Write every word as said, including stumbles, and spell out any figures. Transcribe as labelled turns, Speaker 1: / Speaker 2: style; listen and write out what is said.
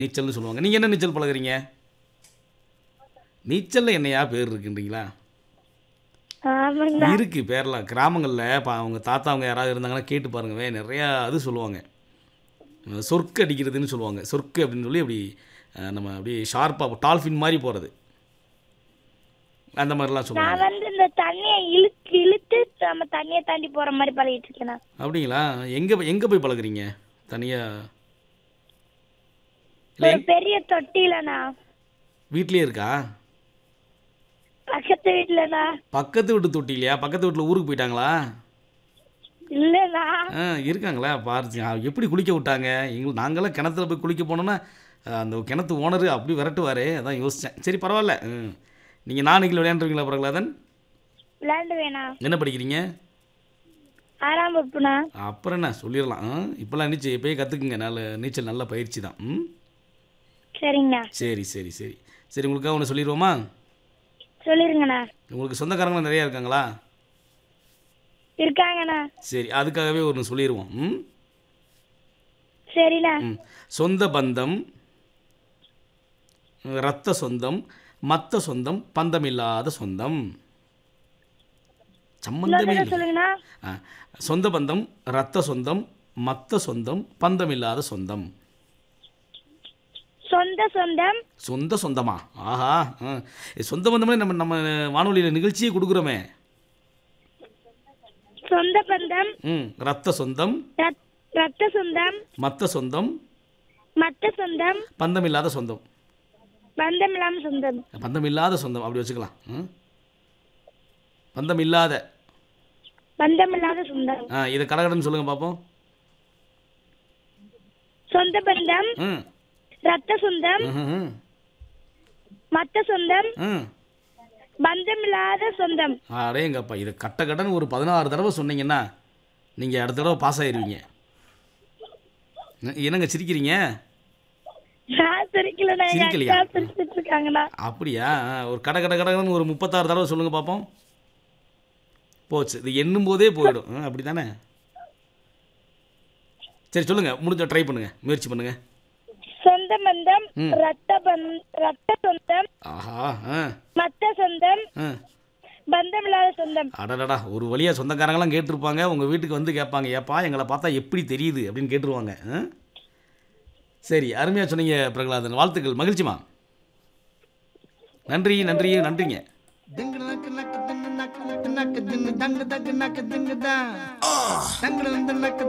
Speaker 1: நீச்சல்னு சொல்லுவாங்க. நீங்கள் என்ன நீச்சல் பழகுறீங்க? நீச்சலில் என்னையா பேர் இருக்குன்றீங்களா?
Speaker 2: ஆமாங்கண்ணா.
Speaker 1: இருக்குது பேர்லாம். கிராமங்களில் இப்போ அவங்க தாத்தா அவங்க யாராவது இருந்தாங்கன்னா கேட்டு பாருங்கவே நிறையா அது சொல்லுவாங்க. அஹ் சொர்க்கு அடிக்கிறதுன்னு சொல்லுவாங்க. சொர்க்கு அப்படின்னு சொல்லி அப்படி அஹ் நம்ம அப்படியே ஷார்ப்பாக டால்ஃபின் மாதிரி போகிறது அந்த மாதிரிலாம்
Speaker 2: நான்
Speaker 1: சொல்லுவாங்க.
Speaker 2: வந்து இந்த தண்ணியை இழுத்து இழுத்து நம்ம தண்ணியை தாண்டி போற மாதிரி பழகிட்டு இருக்கேண்ணா.
Speaker 1: அப்படிங்களா? எங்கே எங்கே போய் பழகுறீங்க தனியாக? இல்லை
Speaker 2: ஒரு பெரிய தொட்டிலண்ணா,
Speaker 1: வீட்லேயே இருக்கா?
Speaker 2: பக்கத்து வீட்டுலண்ணா.
Speaker 1: பக்கத்து வீட்டு தொட்டி இல்லையா? பக்கத்து வீட்டில் ஊருக்கு போயிட்டாங்களா?
Speaker 2: இல்லண்ணா.
Speaker 1: ஆ இருக்காங்களா? பாரு ஆ, எப்படி குளிக்க விட்டாங்க எங்களுக்கு. நாங்களாம் கிணத்துல போய் குளிக்க போனோன்னா அஹ், அந்த கிணத்து ஓனர் அப்படி விரட்டுவார். அதான் யோசித்தேன். சரி பரவாயில்ல. ம் நீங்கள் நாளைக்கு விளையாண்டுருவீங்களா பிரகலாதன்?
Speaker 2: விளையாண்டு வேணா.
Speaker 1: என்ன படிக்கிறீங்க?
Speaker 2: ஆறாம் வகுப்புண்ணா.
Speaker 1: அப்புறம் என்ன சொல்லிடலாம். ஆ இப்போல்லாம் நீச்சல் இப்போயே கற்றுக்குங்க. நல்ல நீச்சல் நல்ல பயிற்சி தான். ம்
Speaker 2: சரிங்கண்ணா.
Speaker 1: சரி சரி சரி சரி உங்களுக்காக ஒன்று சொல்லிடுவோமா?
Speaker 2: சொல்லிருங்கண்ணா.
Speaker 1: உங்களுக்கு சொந்தக்காரங்களாம் நிறையா இருக்காங்களா?
Speaker 2: இருக்காங்கண்ணா.
Speaker 1: சரி அதுக்காகவே ஒன்று சொல்லிடுவோம். ம்
Speaker 2: சரிண்ணா.
Speaker 1: ம் சொந்த பந்தம், இரத்த சொந்தம், மற்ற சொந்தம், பந்தமில்லாத சொந்தம். சம்பந்தமே
Speaker 2: இன்னொரு
Speaker 1: இல்லை.
Speaker 2: சொல்லுங்கண்ணா.
Speaker 1: ஆ சொந்த பந்தம், இரத்த சொந்தம், மற்ற சொந்தம், பந்தமில்லாத சொந்தம்.
Speaker 2: சொந்த சொந்தம்.
Speaker 1: சொந்த சொந்தமா? ஆஹா. ஆ சொந்த பந்தமே நம்ம நம்ம வானொலியில் நிகழ்ச்சியே கொடுக்குறோமே.
Speaker 2: சொந்த பந்தம்.
Speaker 1: ம் இரத்த சொந்தம்,
Speaker 2: ரத்- ரத்த சொந்தம்.
Speaker 1: மற்ற சொந்தம்,
Speaker 2: மத்த சொந்தம்.
Speaker 1: பந்தமில்லாத சொந்தம்.
Speaker 2: பந்தம் இல்லாம சொந்தம்.
Speaker 1: பந்தமில்லாத சொந்தம் அப்படி வச்சுக்கலாம். ம் பந்தமில்லாத.
Speaker 2: பந்தம் இல்லாத சொந்தம்.
Speaker 1: ஆ இதை கடகடன்னு சொல்லுங்கள் பார்ப்போம்.
Speaker 2: சொந்த பந்தம்.
Speaker 1: ம்
Speaker 2: ரத்த சொந்தம்.
Speaker 1: ம் ம்
Speaker 2: மத்த சொந்தம்.
Speaker 1: ம்
Speaker 2: பந்தம் இல்லாத சொந்தம்.
Speaker 1: அடேங்கப்பா இது கட்ட கட்டன்னு ஒரு பதினாறு தடவை சொன்னீங்கன்னா நீங்கள் அடுத்த தடவை பாஸ் ஆயிடுவீங்க. என்னங்க சிரிக்கிறீங்க?
Speaker 2: நான் சிரிக்கலண்ணா. எங்க
Speaker 1: சிரிக்கலையா?
Speaker 2: அக்கா சிரிச்சிட்டு இருக்காங்கண்ணா.
Speaker 1: அப்படியா? ஒரு கட கட கடன்னு ஒரு முப்பத்தாறு தடவை சொல்லுங்கள் பார்ப்போம். போச்சு. இது எண்ணும் போதே போயிடும். ஆ, அப்படி தானே? சரி சொல்லுங்கள். முடிஞ்ச ட்ரை பண்ணுங்கள். முயற்சி பண்ணுங்கள்.
Speaker 2: சொந்த பந்தம்.
Speaker 1: ம்.
Speaker 2: ரத்த பந் ரத்த சொந்தம்.
Speaker 1: ஆஹா. ஆ
Speaker 2: மத்த சொந்தம்.
Speaker 1: ஆ
Speaker 2: பந்தம் இல்லாத சொந்தம்.
Speaker 1: அடடடா ஒரு வழியாக சொந்தக்காரங்களாம் கேட்டிருப்பாங்க. உங்கள் வீட்டுக்கு வந்து கேட்பாங்க, ஏப்பா எங்களை பார்த்தா எப்படி தெரியுது அப்படின்னு கேட்டுருவாங்க. ஆ? சரி அருமையாக சொன்னீங்க பிரகலாதன். வாழ்த்துக்கள். மகிழ்ச்சிமா. நன்றி நன்றி நன்றிங்க.
Speaker 3: Ding nak nak ding nak nak nak ding dang dang nak ding da. Dang dang nak